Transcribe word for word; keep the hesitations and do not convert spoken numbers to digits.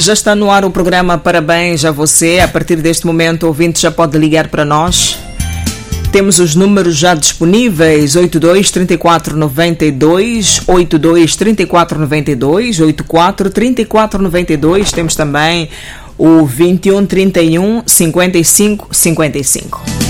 Já está no ar o programa Parabéns a Você. A partir deste momento, o ouvinte já pode ligar para nós. Temos os números já disponíveis: oito dois, três quatro, nove dois, oito dois, três quatro, nove dois, oito quatro, três quatro, nove dois. Temos também o vinte e um, trinta e um, cinquenta e cinco, cinquenta e cinco.